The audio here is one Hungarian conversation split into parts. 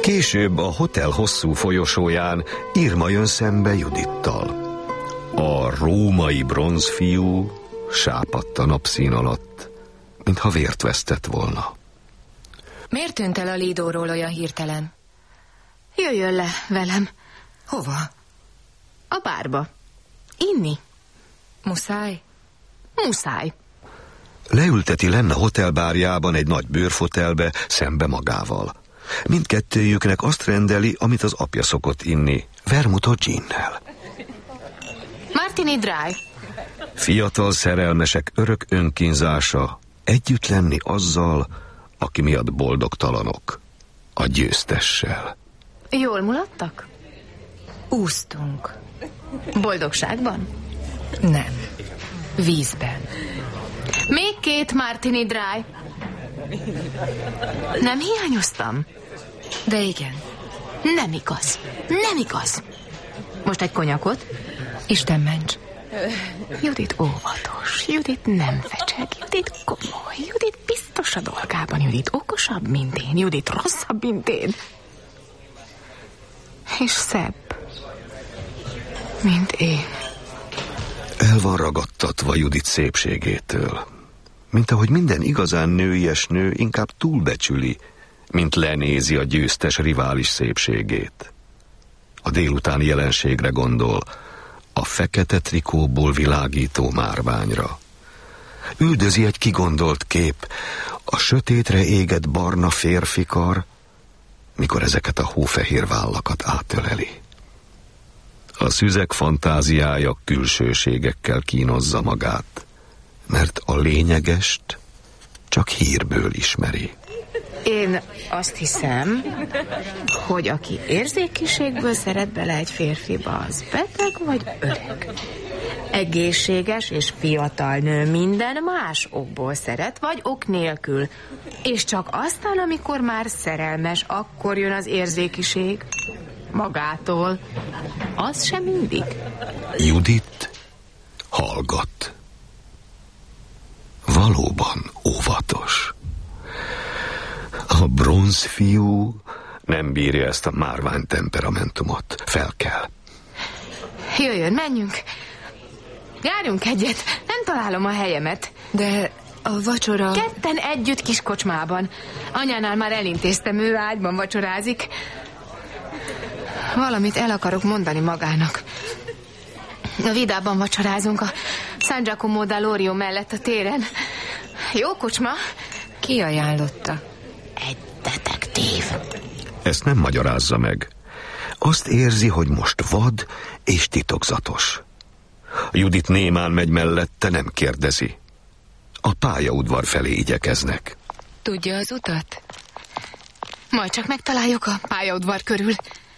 Később a hotel hosszú folyosóján Irma jön szembe Judittal. A római bronzfiú sápadt a napszín alatt, mintha vért vesztett volna. Miért tűnt el a Lidóról olyan hirtelen? Jöjjön le velem. Hova? A bárba. Inni. Muszáj? Muszáj. Leülteti Len a hotelbárjában egy nagy bőrfotelbe szembe magával. Mindkettőjüknek azt rendeli, amit az apja szokott inni, vermutot ginnel. Martini Dry. Fiatal szerelmesek örök önkínzása együtt lenni azzal, aki miatt boldogtalanok, a győztessel. Jól mulattak? Úsztunk. Boldogságban? Nem. Vízben. Még 2 Martini Dry. Nem hiányoztam? De igen. Nem igaz. Nem igaz. Most egy konyakot? Isten ments. Judit óvatos, Judit nem fecseg, Judit komoly, Judit biztos a dolgában, Judit okosabb, mint én, Judit rosszabb, mint én. És szebb, mint én. El van ragadtatva Judit szépségétől, mint ahogy minden igazán nőies nő inkább túlbecsüli, mint lenézi a győztes rivális szépségét. A délutáni jelenségre gondol, a fekete trikóból világító márványra. Üldözi egy kigondolt kép, a sötétre égett barna férfikar, mikor ezeket a hófehér vállakat átöleli. A szüzek fantáziája külsőségekkel kínozza magát, mert a lényegest csak hírből ismeri. Én azt hiszem, hogy aki érzékiségből szeret bele egy férfiba, az beteg vagy öreg. Egészséges és fiatal nő minden más okból szeret, vagy ok nélkül. És csak aztán, amikor már szerelmes, akkor jön az érzékiség. Magától. Az sem mindig. Judit hallgat. Valóban óvatos. A bronzfiú nem bírja ezt a márvány temperamentumot. Fel kell. Jöjjön, menjünk. Járjunk egyet. Nem találom a helyemet. De a vacsora... Ketten együtt kis kocsmában. Anyánál már elintéztem, ő ágyban vacsorázik. Valamit el akarok mondani magának. A Vidában vacsorázunk a San Giacomo dell'Orio mellett a téren. Jó kocsma? Ki ajánlotta? Egy detektív. Ezt nem magyarázza meg. Azt érzi, hogy most vad és titokzatos. Judit némán megy mellette, nem kérdezi. A pályaudvar felé igyekeznek. Tudja az utat? Majd csak megtaláljuk a pályaudvar körül.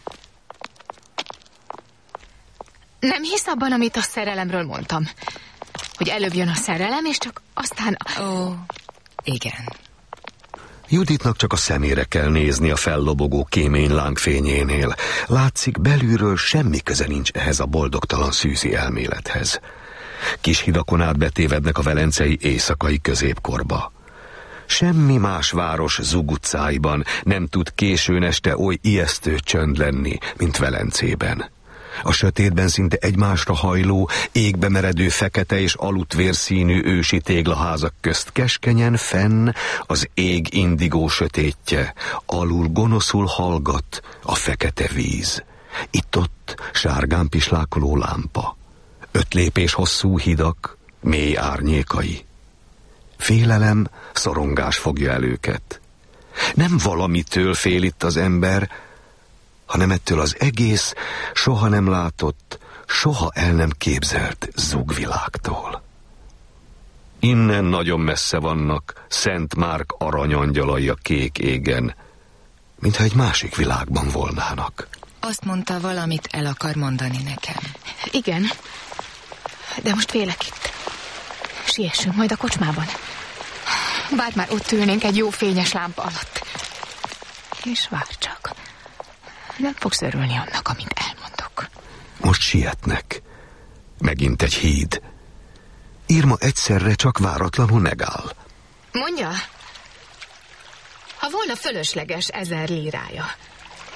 Nem hisz abban, amit a szerelemről mondtam. Hogy előbb jön a szerelem, és csak aztán... Ó, igen. Juditnak csak a szemére kell nézni a fellobogó kémény lángfényénél. Látszik, belülről semmi köze nincs ehhez a boldogtalan szűzi elmélethez. Kis hidakon át betévednek a velencei éjszakai középkorba. Semmi más város zugutcáiban nem tud későn este oly ijesztő csönd lenni, mint Velencében. A sötétben szinte egymásra hajló, égbe meredő fekete és alutvérszínű ősi téglaházak közt keskenyen fenn az ég indigó sötétje, alul gonoszul hallgat a fekete víz. Itt-ott sárgán pislákoló lámpa, 5 lépés hosszú hidak, mély árnyékai. Félelem, szorongás fogja el őket. Nem valamitől fél itt az ember, hanem ettől az egész, soha nem látott, soha el nem képzelt zugvilágtól. Innen nagyon messze vannak Szent Márk aranyangyalai a kék égen, mintha egy másik világban volnának. Azt mondta, valamit el akar mondani nekem. Igen, de most félek itt. Siessünk majd a kocsmában. Bár már ott ülnénk egy jó fényes lámpa alatt. És várj csak. Nem fogsz örülni annak, amit elmondok. Most sietnek. Megint egy híd. Irma egyszerre csak váratlanul megáll. Mondja, ha volna fölösleges 1000 lírája,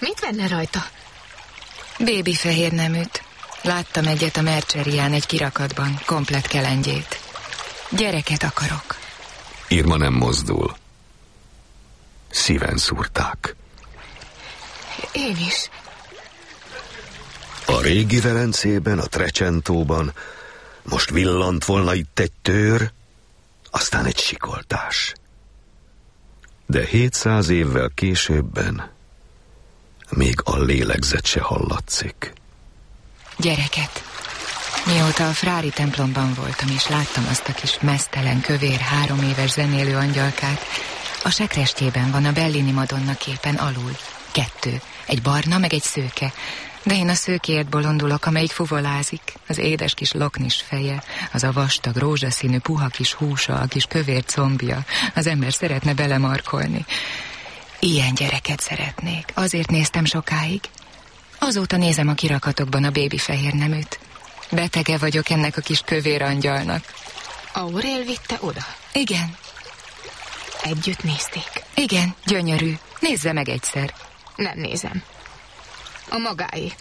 Mit venne rajta? Bébi fehér neműt. Láttam egyet a mercerián egy kirakatban, komplett kelengyét. Gyereket akarok. Irma nem mozdul. Szíven szúrták. Én is. A régi Velencében, a Trecentóban most villant volna itt egy tőr, aztán egy sikoltás. De 700 évvel későbben még a lélegzet se hallatszik. Gyereket. Mióta a frári templomban voltam, és láttam azt a kis meztelen, kövér, 3 éves zenélő angyalkát, a sekrestjében van a Bellini Madonna képen alul. 2. Egy barna, meg egy szőke. De én a szőkéért bolondulok, amelyik fuvolázik. Az édes kis loknis feje, az a vastag, rózsaszínű, puha kis húsa, a kis kövér combja. Az ember szeretne belemarkolni. Ilyen gyereket szeretnék. Azért néztem sokáig. Azóta nézem a kirakatokban a bébi fehér neműt. Betege vagyok ennek a kis kövér angyalnak. Aurél vitte oda? Igen. Együtt nézték? Igen, gyönyörű. Nézze meg egyszer. Nem nézem. A magáé.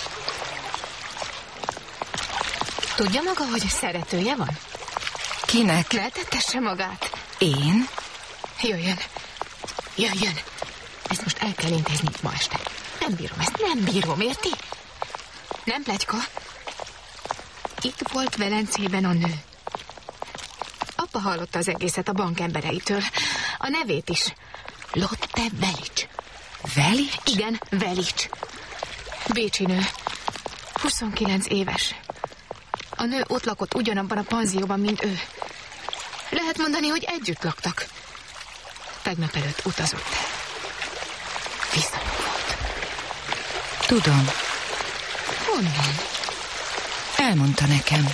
Tudja maga, hogy szeretője van? Kinek? Lehetettesse magát. Én? Jöjjön. Jöjjön. Ezt most el kell intézni ma este. Nem bírom ezt, nem bírom, érti? Nem pletyka. Itt volt Velencében a nő. Apa hallotta az egészet a bank embereitől. A nevét is. Lotte Velics. Velics? Igen, Velics. Bécsi nő. 29 éves. A nő ott lakott ugyanabban a panzióban, mint ő. Lehet mondani, hogy együtt laktak. Tegnap előtt utazott el. Viszonyuk volt. Tudom. Honnan? Elmondta nekem.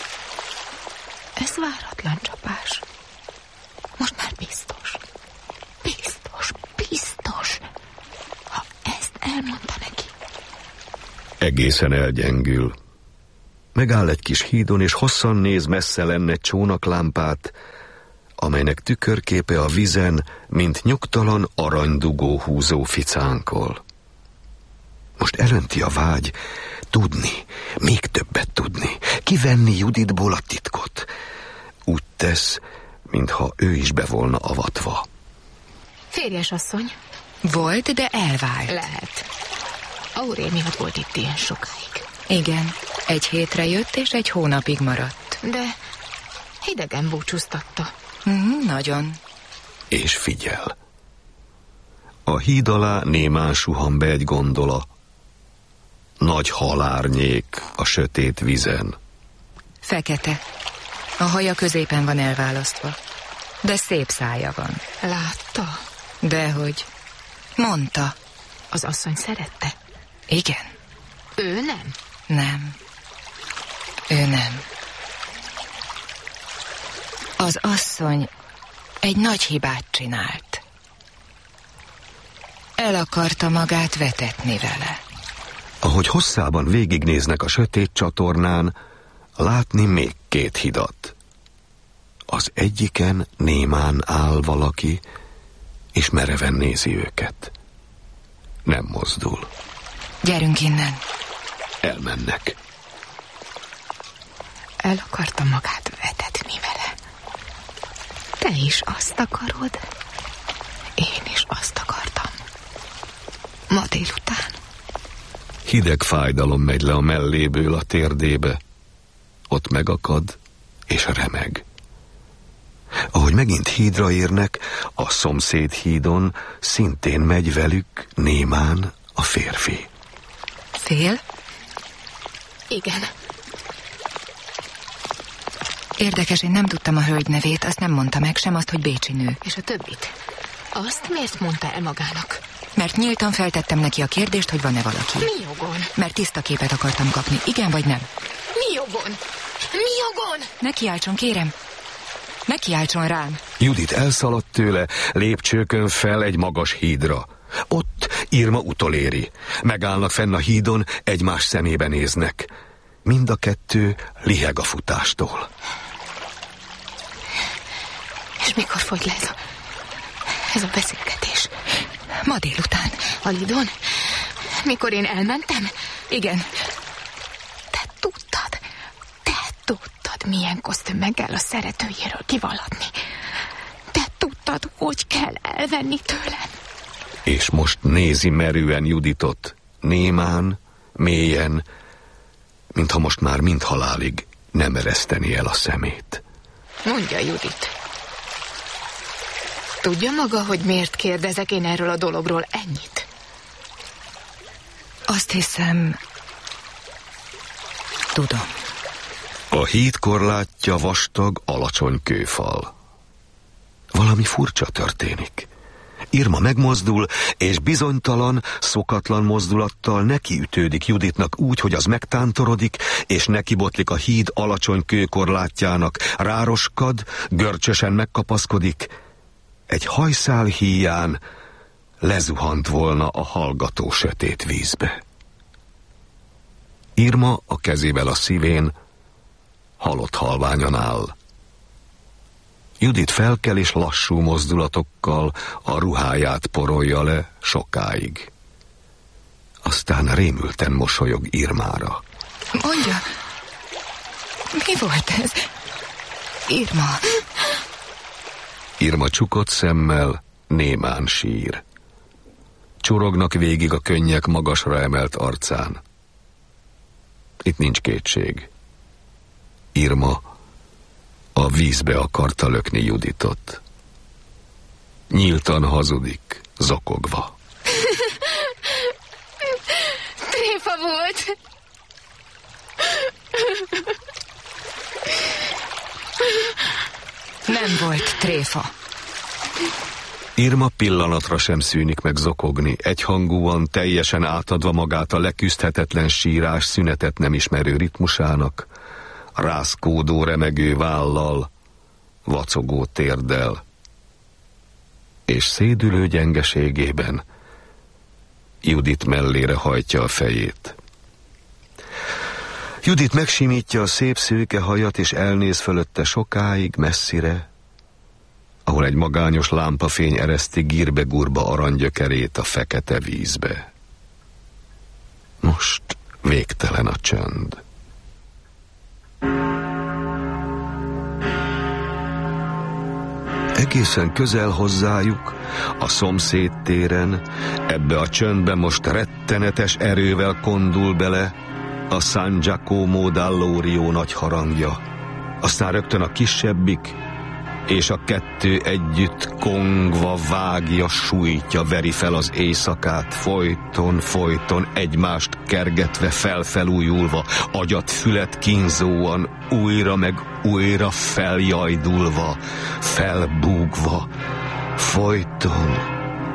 Ez váratlan csapás. Most már biztos. Biztos, biztos. Ha ezt elmondta neki. Egészen elgyengül. Megáll egy kis hídon, és hosszan néz messze lenne csónaklámpát, amelynek tükörképe a vizen, mint nyugtalan aranydugó húzó ficánkol. Most elönti a vágy tudni, még többet tudni, kivenni Juditból a titkot. Úgy tesz, mintha ő is be volna avatva. Férjes asszony? Volt, de elvált. Lehet. Aurél miatt volt itt ilyen sokáig. Igen, 1 hétre jött, és 1 hónapig maradt. De hidegen búcsúztatta. Nagyon. És figyel. A híd alá némán suhan be egy gondola. Nagy halárnyék a sötét vizen. Fekete. A haja középen van elválasztva. De szép szája van. Látta? Dehogy. Mondta. Az asszony szerette? Igen. Ő nem? Nem. Ő nem. Az asszony egy nagy hibát csinált. El akarta magát vetetni vele. Ahogy hosszában végignéznek a sötét csatornán, látni még 2 hidat. Az egyiken némán áll valaki, és mereven nézi őket. Nem mozdul. Gyerünk innen. Elmennek. El akarta magát vetetni vele. Te is azt akarod? Én is azt akartam. Ma délután. Hideg fájdalom megy le a melléből a térdébe. Ott megakad, és remeg. Ahogy megint hídra érnek, a szomszéd hídon szintén megy velük némán a férfi. Fél? Igen. Érdekes, én nem tudtam a hölgy nevét, azt nem mondta meg, sem azt, hogy bécsi nő. És a többit? Azt miért mondta el magának? Mert nyíltan feltettem neki a kérdést, hogy van-e valaki. Mi jogon? Mert tiszta képet akartam kapni, igen vagy nem? Mi jogon? Mi jogon? Ne kiáltson, kérem. Ne kiáltson rám. Judit elszaladt tőle, lépcsőkön fel egy magas hídra. Ott Irma utoléri. Megállnak fenn a hídon, egymás szemébe néznek. Mind a kettő liheg a futástól. És mikor folyt le ez a beszélgetés? Ma délután. A Lidon? mikor én elmentem? Igen. Te tudtad, milyen kosztümben kell a szeretőjéről kivallatni. Te tudtad, hogy kell elvenni tőlem. És most nézi merően Juditot, némán, mélyen, mintha most már mind halálig nem ereszteni el a szemét. Mondja, Judit. Tudja maga, hogy miért kérdezek én erről a dologról ennyit? Azt hiszem, tudom. A híd korlátja vastag, alacsony kőfal. Valami furcsa történik. Irma megmozdul, és bizonytalan, szokatlan mozdulattal nekiütődik Juditnak úgy, hogy az megtántorodik, és nekibotlik a híd alacsony kőkorlátjának, rároskad, görcsösen megkapaszkodik. Egy hajszál híján lezuhant volna a hallgató sötét vízbe. Irma a kezével a szívén halott halványan áll. Judit felkel, és lassú mozdulatokkal a ruháját porolja le sokáig. Aztán rémülten mosolyog Irmára. Mondja, mi volt ez? Irma. Irma csukott szemmel némán sír. Csorognak végig a könnyek magasra emelt arcán. Itt nincs kétség. Irma a vízbe akarta lökni Juditot. Nyíltan hazudik, zokogva. Tréfa volt. Nem volt tréfa. Irma pillanatra sem szűnik meg zokogni, egyhangúan, teljesen átadva magát a leküzdhetetlen sírás szünetet nem ismerő ritmusának, rázkódó remegő vállal, vacogó térddel, és szédülő gyengeségében Judit mellére hajtja a fejét. Judit megsimítja a szép szőke hajat, és elnéz fölötte sokáig, messzire, ahol egy magányos lámpafény ereszti gírbe-gurba aranygyökerét a fekete vízbe. Most végtelen a csönd. Egészen közel hozzájuk, a szomszéd téren, ebbe a csöndbe most rettenetes erővel kondul bele a San Giacomo d'Allorio nagy harangja. Aztán rögtön a kisebbik, és a kettő együtt kongva vágja, sújtja, veri fel az éjszakát, folyton egymást kergetve, felfelújulva, agyat fület kínzóan, újra meg újra feljajdulva, felbúgva, folyton